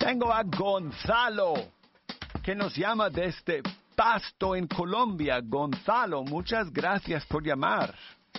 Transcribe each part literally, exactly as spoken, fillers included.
Tengo a Gonzalo, que nos llama desde Pasto, en Colombia. Gonzalo, muchas gracias por llamar.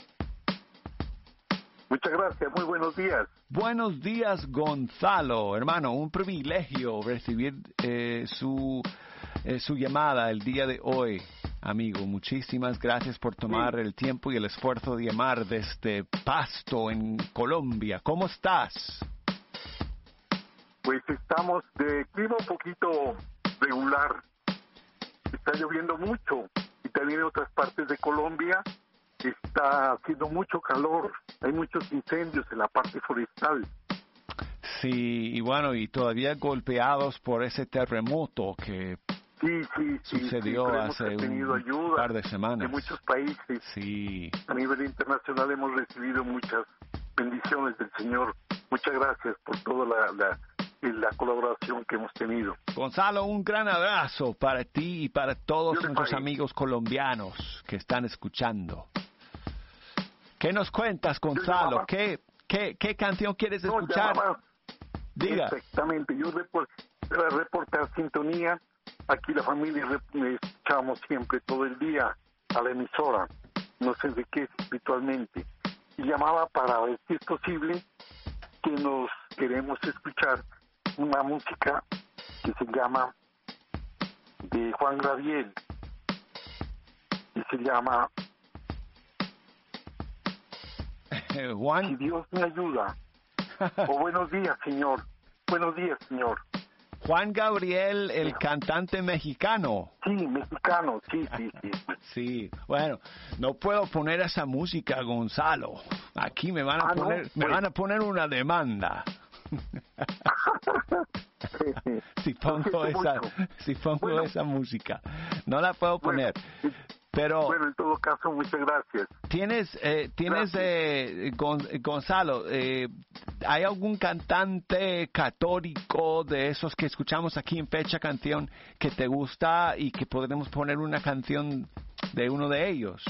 Muchas gracias, muy buenos días. Buenos días, Gonzalo. Hermano, un privilegio recibir eh, su, eh, su llamada el día de hoy. Amigo, muchísimas gracias por tomar sí. el tiempo y el esfuerzo de llamar desde Pasto, en Colombia. ¿Cómo estás? Pues estamos de clima un poquito regular. Está lloviendo mucho y también en otras partes de Colombia está haciendo mucho calor. Hay muchos incendios en la parte forestal. Sí, y bueno, y todavía golpeados por ese terremoto que sí, sí, sucedió sí, hace un ayuda par de semanas. De muchos países. Sí. A nivel internacional hemos recibido muchas bendiciones del Señor. Muchas gracias por toda la, la, la colaboración que hemos tenido. Gonzalo, un gran abrazo para ti y para todos Yo nuestros amigos colombianos que están escuchando. ¿Qué nos cuentas, Gonzalo? ¿Qué, qué, ¿Qué canción quieres no, escuchar? Llamaba. Diga. Exactamente, yo report, reportar sintonía. Aquí la familia escuchamos siempre, todo el día, a la emisora. No sé de qué espiritualmente. Y llamaba para ver si es posible que nos queremos escuchar una música que se llama de Juan Gabriel y se llama Juan. Si Dios me ayuda. O buenos días, Señor. Buenos días, Señor. Juan Gabriel, el cantante mexicano. Sí, mexicano, sí, sí, sí. Sí, bueno, no puedo poner esa música, Gonzalo. Aquí me van a ah, poner, no, me pues. van a poner una demanda. si pongo esa, si pongo bueno. esa música, no la puedo poner. Bueno. Pero bueno, en todo caso, muchas gracias. Tienes, eh, tienes eh, Gon, Gonzalo, eh, ¿hay algún cantante católico de esos que escuchamos aquí en Fecha Canción que te gusta y que podremos poner una canción de uno de ellos?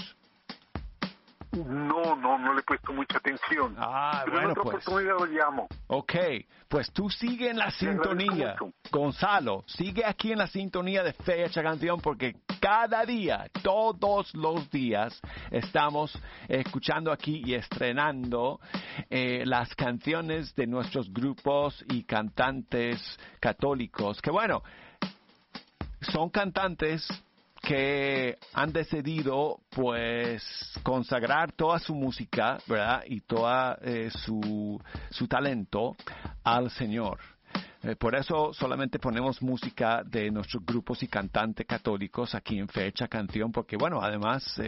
No, no, no le he puesto mucha atención. Ah, Pero bueno, en otra pues. oportunidad lo llamo. Ok, pues tú sigue en la sintonía. Gonzalo, sigue aquí en la sintonía de Fecha Canción porque cada día, todos los días, estamos escuchando aquí y estrenando eh, las canciones de nuestros grupos y cantantes católicos. Que bueno, son cantantes que han decidido pues consagrar toda su música, ¿verdad? Y toda eh, su, su talento al Señor. Eh, por eso solamente ponemos música de nuestros grupos y cantantes católicos aquí en Fecha Canción, porque bueno, además